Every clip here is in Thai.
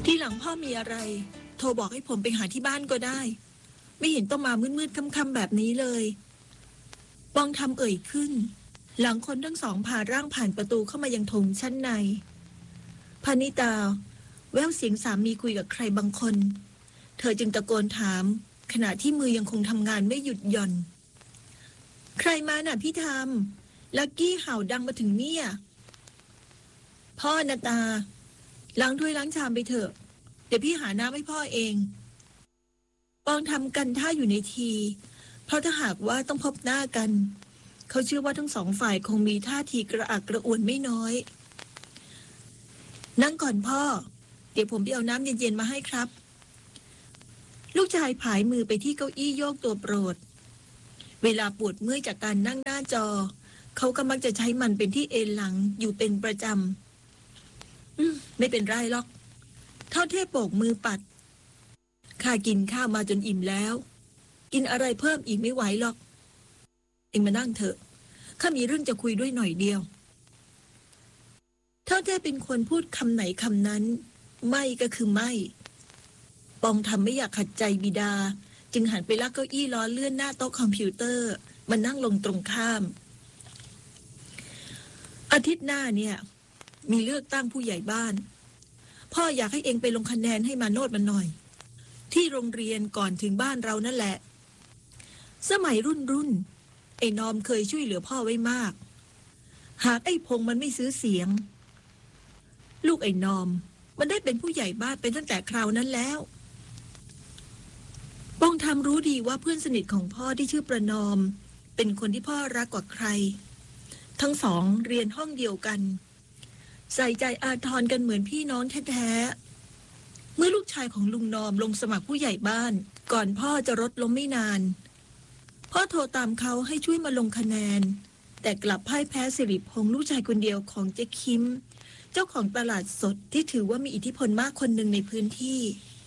ที่หลังพ่อมีอะไรโทรบอกให้ผมไปหาที่บ้านก็ได้ไม่เห็นต้องมามืดๆค่ำๆแบบนี้เลยปองทำเอ่ยขึ้นหลังคนทั้งสองพาร่างผ่านประตูเข้ามายังโถงชั้นในพานิตาแววเสียงสามีคุยกับใครบางคนเธอจึงตะโกนถามขณะที่มือยังคงทำงานไม่หยุดหย่อนใครมาน่ะพี่ทำลักกี้เห่าดังมาถึงเนี่ยพ่อนาตาล้างถ้วยล้างชามไปเถอะเดี๋ยวพี่หาน้ำให้พ่อเองปองทำกันท่าอยู่ในทีเพราะถ้าหากว่าต้องพบหน้ากันเขาเชื่อว่าทั้งสองฝ่ายคงมีท่าทีกระอักกระอ่วนไม่น้อยนั่งก่อนพ่อเดี๋ยวผมไปเอาน้ำเย็นๆมาให้ครับลูกชายผายมือไปที่เก้าอี้โยกตัวโปรดเวลาปวดเมื่อยจากการนั่งหน้าจอเขาก็มักจะใช้มันเป็นที่เอนหลังอยู่เป็นประจำไม่เป็นไรหรอกเท่าเทพโบกมือปัดข้ากินข้าวมาจนอิ่มแล้วกินอะไรเพิ่มอีกไม่ไหวหรอกเอ็งมานั่งเถอะข้ามีเรื่องจะคุยด้วยหน่อยเดียวเท่าเทพเป็นคนพูดคำไหนคำนั้นไม่ก็คือไม่ปองทำไม่อยากขัดใจบิดาจึงหันไปลากเก้าอี้ล้อเลื่อนหน้าโต๊ะคอมพิวเตอร์มานั่งลงตรงข้ามอาทิตย์หน้าเนี่ยมีเลือกตั้งผู้ใหญ่บ้านพ่ออยากให้เองไปลงคะแนนให้มาโนดมันหน่อยที่โรงเรียนก่อนถึงบ้านเรานั่นแหละสมัยรุ่นไอ้นอมเคยช่วยเหลือพ่อไว้มากหากไอ้พงมันไม่ซื้อเสียงลูกไอ้นอมมันได้เป็นผู้ใหญ่บ้านเป็นตั้งแต่คราวนั้นแล้วป้องทำรู้ดีว่าเพื่อนสนิทของพ่อที่ชื่อประนอมเป็นคนที่พ่อรักกว่าใครทั้งสองเรียนห้องเดียวกันใส่ใจอาทรกันเหมือนพี่น้องแท้ๆเมื่อลูกชายของลุงนอมลงสมัครผู้ใหญ่บ้านก่อนพ่อจะรถล้มไม่นานพ่อโทรตามเขาให้ช่วยมาลงคะแนนแต่กลับพ่ายแพ้สิริพงษ์ลูกชายคนเดียวของเจ๊คิมเจ้าของตลาดสดที่ถือว่ามีอิทธิพลมากคนหนึ่งในพื้นที่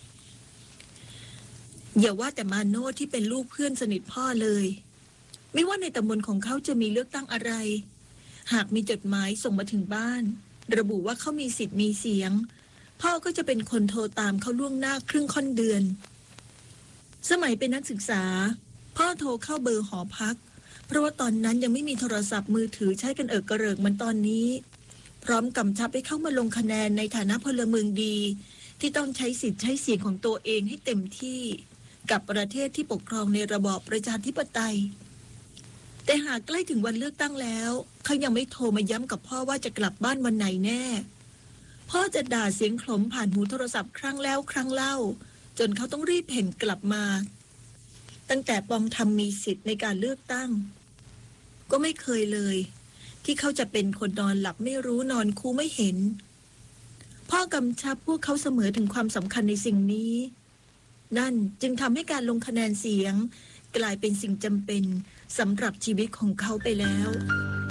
อย่าว่าแต่มาโนดที่เป็นลูกเพื่อนสนิทพ่อเลยไม่ว่าในตำบลของเขาจะมีเลือกตั้งอะไรหากมีจดหมายส่งมาถึงบ้านระบุว่าเขามีสิทธิ์มีเสียงพ่อก็จะเป็นคนโทรตามเขาล่วงหน้าครึ่งค่อนเดือนสมัยเป็นนักศึกษาพ่อโทรเข้าเบอร์หอพักเพราะว่าตอนนั้นยังไม่มีโทรศัพท์มือถือใช้กันเอิกกระเริกเหมือนตอนนี้พร้อมกำชับให้เข้ามาลงคะแนนในฐานะพลเมืองดีที่ต้องใช้สิทธิ์ใช้เสียงของตัวเองให้เต็มที่กับประเทศที่ปกครองในระบอบประชาธิปไตยแต่หากใกล้ถึงวันเลือกตั้งแล้วเขายังไม่โทรมาย้ำกับพ่อว่าจะกลับบ้านวันไหนแน่พ่อจะด่าเสียงขลมผ่านหูโทรศัพท์ครั้งแล้วครั้งเล่าจนเขาต้องรีบเพ่นกลับมาตั้งแต่ปองทำมีสิทธิ์ในการเลือกตั้งก็ไม่เคยเลยที่เขาจะเป็นคนนอนหลับไม่รู้นอนคูไม่เห็นพ่อกำชับพวกเขาเสมอถึงความสำคัญในสิ่งนี้นั่นจึงทำให้การลงคะแนนเสียงกลายเป็นสิ่งจำเป็นสำหรับชีวิตของเขาไปแล้ว